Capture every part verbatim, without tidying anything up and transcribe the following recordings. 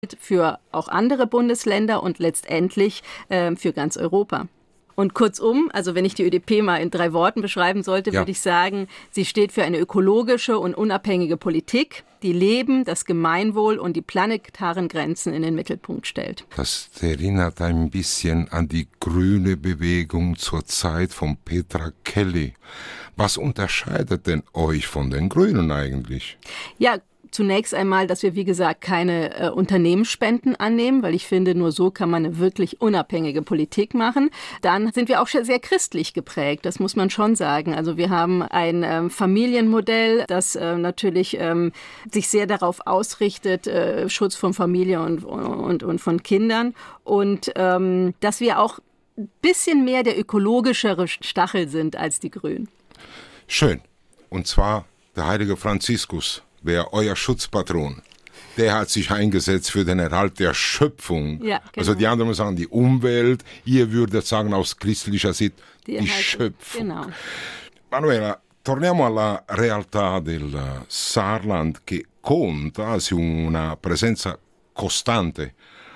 für auch andere Bundesländer und letztendlich äh, für ganz Europa. Und kurzum, also wenn ich die Ö D P mal in drei Worten beschreiben sollte, ja. würde ich sagen, sie steht für eine ökologische und unabhängige Politik, die Leben, das Gemeinwohl und die planetaren Grenzen in den Mittelpunkt stellt. Das erinnert ein bisschen an die grüne Bewegung zur Zeit von Petra Kelly. Was unterscheidet denn euch von den Grünen eigentlich? Ja, zunächst einmal, dass wir, wie gesagt, keine äh, Unternehmensspenden annehmen, weil ich finde, nur so kann man eine wirklich unabhängige Politik machen. Dann sind wir auch sehr christlich geprägt, das muss man schon sagen. Also wir haben ein ähm, Familienmodell, das äh, natürlich ähm, sich sehr darauf ausrichtet, äh, Schutz von Familie und, und, und von Kindern. Und ähm, dass wir auch ein bisschen mehr der ökologischere Stachel sind als die Grünen. Schön. Und zwar der heilige Franziskus. Wer euer Schutzpatron, der hat sich eingesetzt für den Erhalt der Schöpfung. Ja, genau. Also die anderen sagen die Umwelt, ihr würdet sagen aus christlicher Sicht die, die Schöpfung. Genau. Manuela, torniamo alla realtà del Saarland che conta su una presenza costante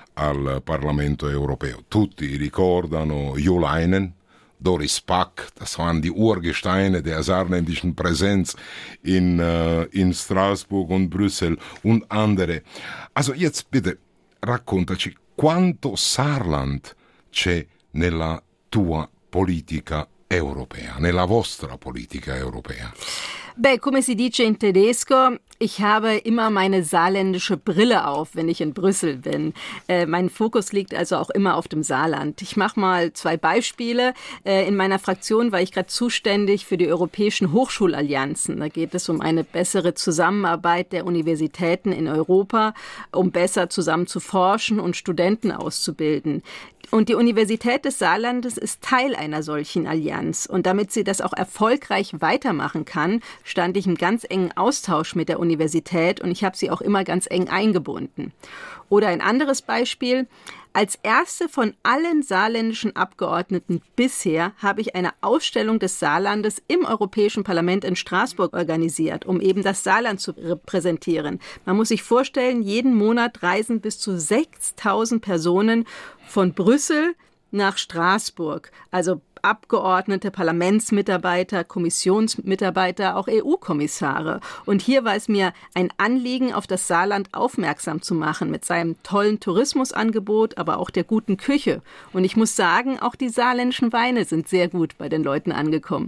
al Parlamento europeo. Tutti ricordano Jo Leinen, Doris Pack, das waren die Urgesteine der saarländischen Präsenz in, äh, in Straßburg und Brüssel und andere. Also jetzt bitte, raccontaci, quanto Saarland c'è nella tua politica europea, nella vostra politica europea? Beh, come si dice in tedesco, ich habe immer meine saarländische Brille auf, wenn ich in Brüssel bin. Äh, mein Fokus liegt also auch immer auf dem Saarland. Ich mache mal zwei Beispiele. Äh, in meiner Fraktion war ich gerade zuständig für die europäischen Hochschulallianzen. Da geht es um eine bessere Zusammenarbeit der Universitäten in Europa, um besser zusammen zu forschen und Studenten auszubilden. Und die Universität des Saarlandes ist Teil einer solchen Allianz. Und damit sie das auch erfolgreich weitermachen kann, stand ich im ganz engen Austausch mit der Universität und ich habe sie auch immer ganz eng eingebunden. Oder ein anderes Beispiel. Als erste von allen saarländischen Abgeordneten bisher habe ich eine Ausstellung des Saarlandes im Europäischen Parlament in Straßburg organisiert, um eben das Saarland zu repräsentieren. Man muss sich vorstellen, jeden Monat reisen bis zu sechstausend Personen von Brüssel nach Straßburg. Also Abgeordnete, Parlamentsmitarbeiter, Kommissionsmitarbeiter, auch E U-Kommissare. Und hier war es mir ein Anliegen, auf das Saarland aufmerksam zu machen mit seinem tollen Tourismusangebot, aber auch der guten Küche. Und ich muss sagen, auch die saarländischen Weine sind sehr gut bei den Leuten angekommen.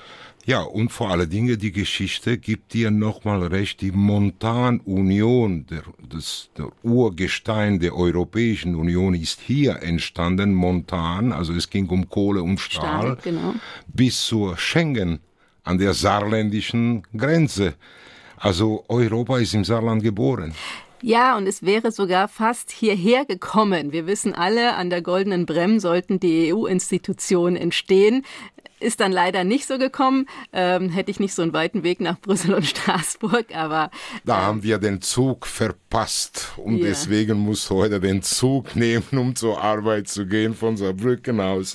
Ja, und vor allen Dingen die Geschichte gibt dir nochmal recht, die Montanunion, der, das, der Urgestein der Europäischen Union ist hier entstanden, Montan, also es ging um Kohle und Stahl, Stahl genau. bis zur Schengen an der saarländischen Grenze. Also Europa ist im Saarland geboren. Ja, und es wäre sogar fast hierher gekommen. Wir wissen alle, an der Goldenen Brem sollten die E U-Institutionen entstehen. Ist dann leider nicht so gekommen. Ähm, hätte ich nicht so einen weiten Weg nach Brüssel und Straßburg, aber... Da ähm, haben wir den Zug verpasst und yeah. deswegen muss heute den Zug nehmen, um zur Arbeit zu gehen von Saarbrücken aus.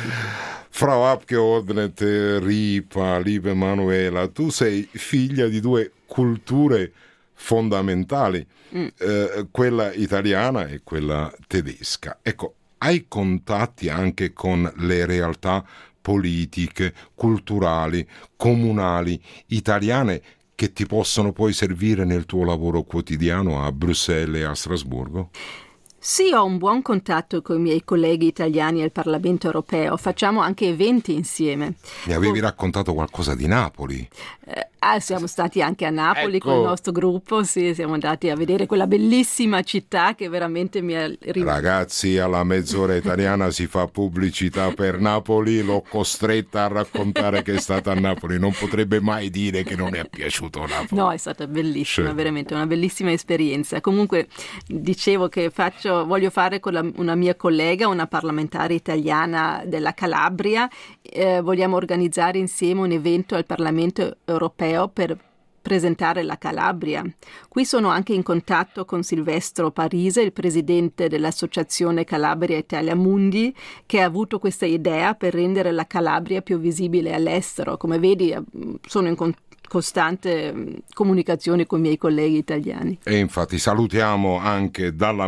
Frau Abgeordnete Ripa, liebe Manuela, tu sei figlia di due culture fondamentali, mm. eh, quella italiana e quella tedesca. Ecco, hai contatti anche con le realtà politiche, culturali, comunali, italiane che ti possono poi servire nel tuo lavoro quotidiano a Bruxelles e a Strasburgo? Sì, ho un buon contatto con i miei colleghi italiani al Parlamento europeo, facciamo anche eventi insieme. Mi avevi oh. raccontato qualcosa di Napoli. Eh, ah, siamo stati anche a Napoli ecco. con il nostro gruppo, sì, siamo andati a vedere quella bellissima città che veramente mi ha rimasto. Ragazzi, alla mezz'ora italiana si fa pubblicità per Napoli, l'ho costretta a raccontare che è stata a Napoli, non potrebbe mai dire che non è piaciuto Napoli. No, è stata bellissima, sì. veramente una bellissima esperienza. Comunque dicevo che faccio voglio fare con la, una mia collega, una parlamentare italiana della Calabria, eh, vogliamo organizzare insieme un evento al Parlamento europeo per presentare la Calabria. Qui sono anche in contatto con Silvestro Parise, il presidente dell'associazione Calabria Italia Mundi, che ha avuto questa idea per rendere la Calabria più visibile all'estero. Come vedi, sono in contatto costante comunicazione con i miei colleghi italiani. E infatti salutiamo anche dalla